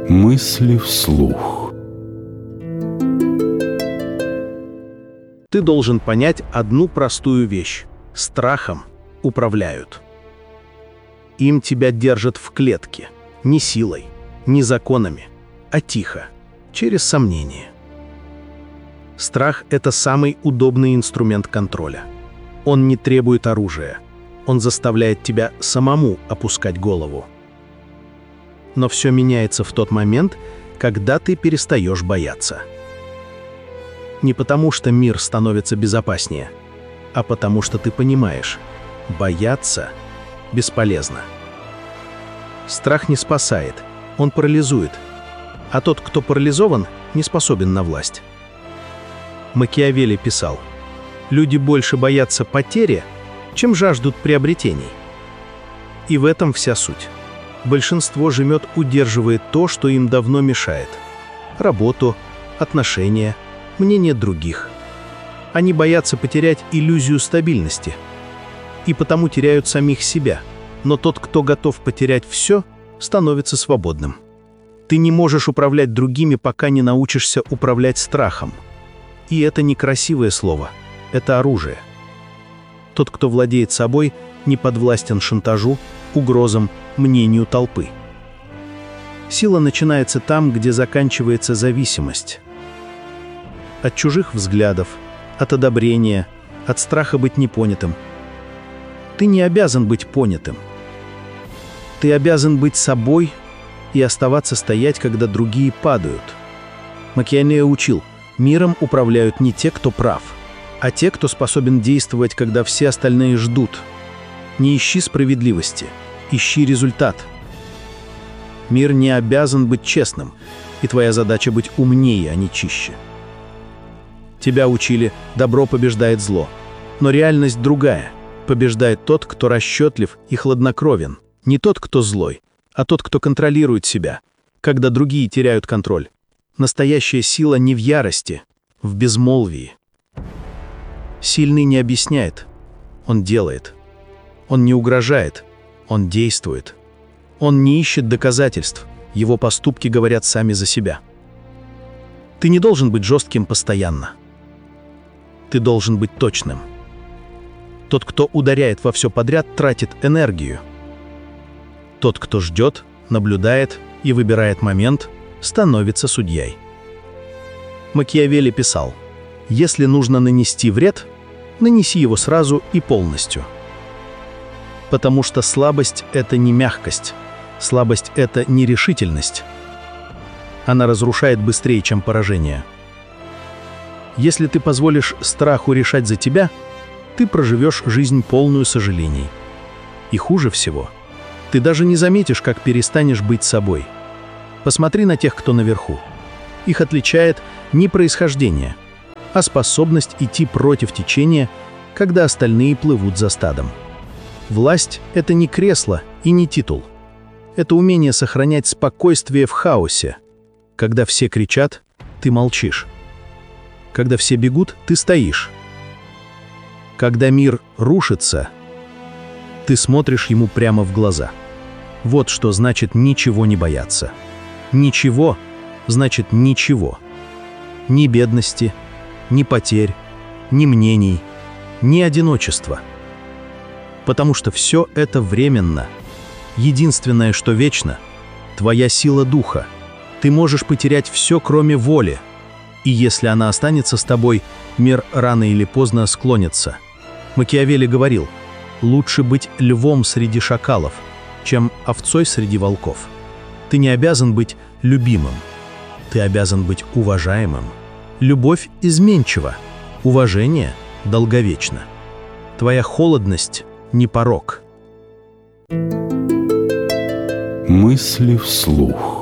Мысли вслух. Ты должен понять одну простую вещь. Страхом управляют. Им тебя держат в клетке. Не силой, не законами, а тихо, через сомнение. Страх – это самый удобный инструмент контроля. Он не требует оружия. Он заставляет тебя самому опускать голову. Но все меняется в тот момент, когда ты перестаешь бояться. Не потому, что мир становится безопаснее, а потому, что ты понимаешь, бояться бесполезно. Страх не спасает, он парализует, а тот, кто парализован, не способен на власть. Макиавелли писал: «Люди больше боятся потери, чем жаждут приобретений». И в этом вся суть. Большинство жмет, удерживает то, что им давно мешает. Работу, отношения, мнение других. Они боятся потерять иллюзию стабильности. И потому теряют самих себя. Но тот, кто готов потерять все, становится свободным. Ты не можешь управлять другими, пока не научишься управлять страхом. И это не красивое слово, это оружие. Тот, кто владеет собой, не подвластен шантажу, угрозам, мнению толпы. Сила начинается там, где заканчивается зависимость. От чужих взглядов, от одобрения, от страха быть непонятым. Ты не обязан быть понятым. Ты обязан быть собой и оставаться стоять, когда другие падают. Макиавелли учил: миром управляют не те, кто прав, а те, кто способен действовать, когда все остальные ждут. Не ищи справедливости, ищи результат. Мир не обязан быть честным, и твоя задача быть умнее, а не чище. Тебя учили: добро побеждает зло. Но реальность другая. Побеждает тот, кто расчетлив и хладнокровен. Не тот, кто злой, а тот, кто контролирует себя, когда другие теряют контроль. Настоящая сила не в ярости, в безмолвии. Сильный не объясняет, он делает. Он не угрожает, он действует. Он не ищет доказательств, его поступки говорят сами за себя. Ты не должен быть жестким постоянно. Ты должен быть точным. Тот, кто ударяет во все подряд, тратит энергию. Тот, кто ждет, наблюдает и выбирает момент, становится судьей. Макиавелли писал: «Если нужно нанести вред, нанеси его сразу и полностью». Потому что слабость – это не мягкость, слабость – это нерешительность. Она разрушает быстрее, чем поражение. Если ты позволишь страху решать за тебя, ты проживешь жизнь, полную сожалений. И хуже всего, ты даже не заметишь, как перестанешь быть собой. Посмотри на тех, кто наверху. Их отличает не происхождение, а способность идти против течения, когда остальные плывут за стадом. Власть – это не кресло и не титул. Это умение сохранять спокойствие в хаосе. Когда все кричат, ты молчишь. Когда все бегут, ты стоишь. Когда мир рушится, ты смотришь ему прямо в глаза. Вот что значит ничего не бояться. Ничего значит ничего. Ни бедности, ни потерь, ни мнений, ни одиночества. Потому что все это временно. Единственное, что вечно – твоя сила духа. Ты можешь потерять все, кроме воли. И если она останется с тобой, мир рано или поздно склонится. Макиавелли говорил: лучше быть львом среди шакалов, чем овцой среди волков. Ты не обязан быть любимым. Ты обязан быть уважаемым. Любовь изменчива, уважение долговечно. Твоя холодность не порок. Мысли вслух.